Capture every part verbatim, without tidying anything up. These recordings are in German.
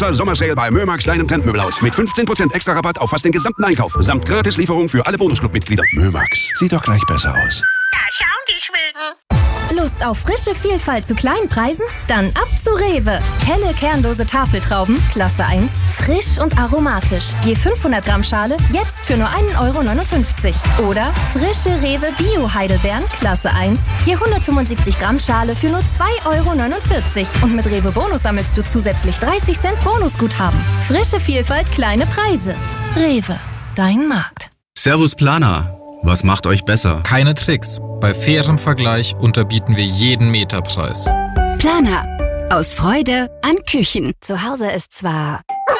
großer Sommersale bei Mömax, deinem Trendmöbelhaus. Mit fünfzehn Prozent extra Rabatt auf fast den gesamten Einkauf. Samt Gratislieferung für alle Bonusclub-Mitglieder. Mömax, sieht doch gleich besser aus. Da schauen die Schweden. Lust auf frische Vielfalt zu kleinen Preisen? Dann ab zu Rewe. Helle kernlose Tafeltrauben, Klasse eins, frisch und aromatisch. Je fünfhundert Gramm Schale, jetzt für nur ein Euro neunundfünfzig. Oder frische Rewe Bio-Heidelbeeren, Klasse eins, je hundertfünfundsiebzig Gramm Schale für nur zwei Euro neunundvierzig. Und mit Rewe Bonus sammelst du zusätzlich dreißig Cent Bonusguthaben. Frische Vielfalt, kleine Preise. Rewe, dein Markt. Servus Planer. Was macht euch besser? Keine Tricks. Bei fairem Vergleich unterbieten wir jeden Meterpreis. Planer. Aus Freude an Küchen. Zu Hause ist zwar...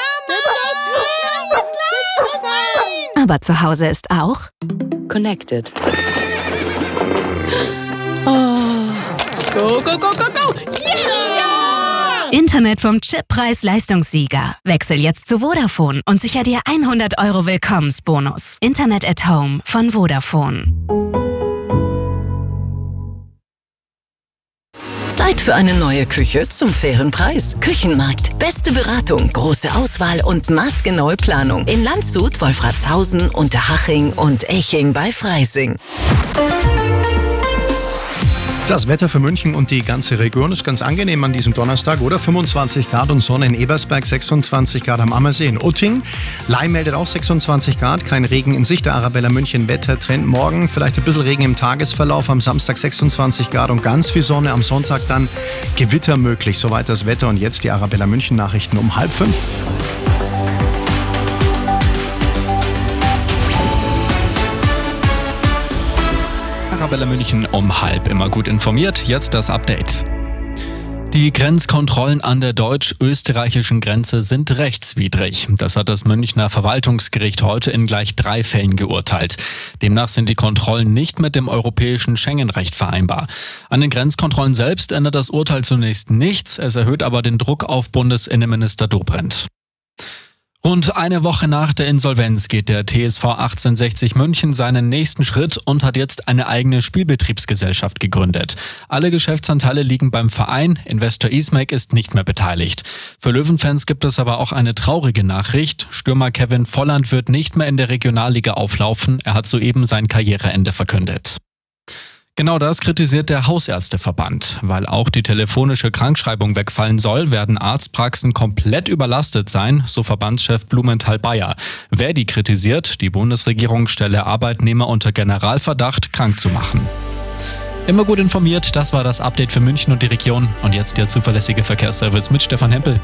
Aber zu Hause ist auch... Connected. Oh. Go, go, go, go, go! Yeah! Internet vom Chip-Preis-Leistungssieger. Wechsel jetzt zu Vodafone und sicher dir hundert Euro Willkommensbonus. Internet at Home von Vodafone. Zeit für eine neue Küche zum fairen Preis. Küchenmarkt. Beste Beratung, große Auswahl und maßgenaue Planung. In Landshut, Wolfratshausen, Unterhaching und Eching bei Freising. Das Wetter für München und die ganze Region ist ganz angenehm an diesem Donnerstag, oder? fünfundzwanzig Grad und Sonne in Ebersberg, sechsundzwanzig Grad am Ammersee in Utting. Laim meldet auch sechsundzwanzig Grad, kein Regen in Sicht. Der Arabella München Wettertrend morgen, vielleicht ein bisschen Regen im Tagesverlauf. Am Samstag sechsundzwanzig Grad und ganz viel Sonne. Am Sonntag dann Gewitter möglich. Soweit das Wetter und jetzt die Arabella München Nachrichten um halb fünf. Arabella München um halb, immer gut informiert. Jetzt das Update. Die Grenzkontrollen an der deutsch-österreichischen Grenze sind rechtswidrig. Das hat das Münchner Verwaltungsgericht heute in gleich drei Fällen geurteilt. Demnach sind die Kontrollen nicht mit dem europäischen Schengen-Recht vereinbar. An den Grenzkontrollen selbst ändert das Urteil zunächst nichts. Es erhöht aber den Druck auf Bundesinnenminister Dobrindt. Rund eine Woche nach der Insolvenz geht der T S V achtzehnhundertsechzig München seinen nächsten Schritt und hat jetzt eine eigene Spielbetriebsgesellschaft gegründet. Alle Geschäftsanteile liegen beim Verein, Investor Ismek ist nicht mehr beteiligt. Für Löwenfans gibt es aber auch eine traurige Nachricht. Stürmer Kevin Volland wird nicht mehr in der Regionalliga auflaufen. Er hat soeben sein Karriereende verkündet. Genau das kritisiert der Hausärzteverband. Weil auch die telefonische Krankschreibung wegfallen soll, werden Arztpraxen komplett überlastet sein, so Verbandschef Blumenthal-Bayer. Wer die kritisiert, die Bundesregierung stelle Arbeitnehmer unter Generalverdacht, krank zu machen. Immer gut informiert, das war das Update für München und die Region. Und jetzt der zuverlässige Verkehrsservice mit Stefan Hempel.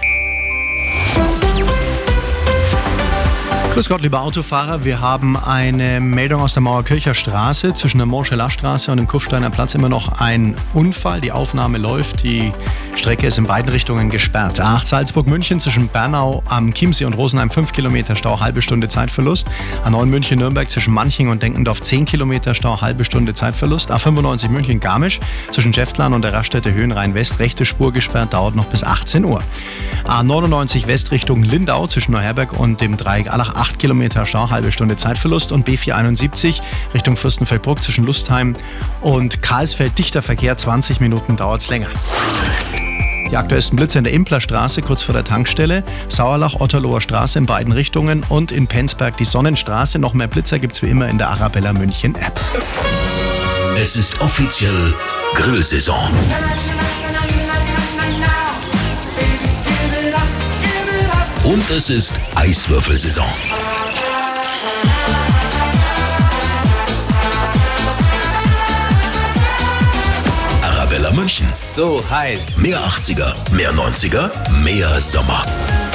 Grüß Gott, liebe Autofahrer. Wir haben eine Meldung aus der Mauerkircher Straße. Zwischen der Moscheler-Straße und dem Kufsteiner Platz immer noch ein Unfall. Die Aufnahme läuft. Die Strecke ist in beiden Richtungen gesperrt. A acht Salzburg-München zwischen Bernau am Chiemsee und Rosenheim fünf Kilometer Stau, halbe Stunde Zeitverlust. A neun München-Nürnberg zwischen Manching und Denkendorf zehn Kilometer Stau, halbe Stunde Zeitverlust. A fünfundneunzig München-Garmisch zwischen Schäftlarn und der Raststätte Höhenrhein-West, rechte Spur gesperrt, dauert noch bis achtzehn Uhr. A neunundneunzig West Richtung Lindau zwischen Neuherberg und dem Dreieck Allach acht Kilometer Stau, halbe Stunde Zeitverlust. Und B vierhunderteinundsiebzig Richtung Fürstenfeldbruck zwischen Lustheim und Karlsfeld, dichter Verkehr, zwanzig Minuten dauert es länger. Die aktuellsten Blitze in der Implerstraße, kurz vor der Tankstelle, Sauerlach-Otterloher Straße in beiden Richtungen und in Penzberg die Sonnenstraße. Noch mehr Blitzer gibt's wie immer in der Arabella München App. Es ist offiziell Grillsaison. Und es ist Eiswürfelsaison. Arabella München. So heiß. Mehr achtziger, mehr neunziger, mehr Sommer.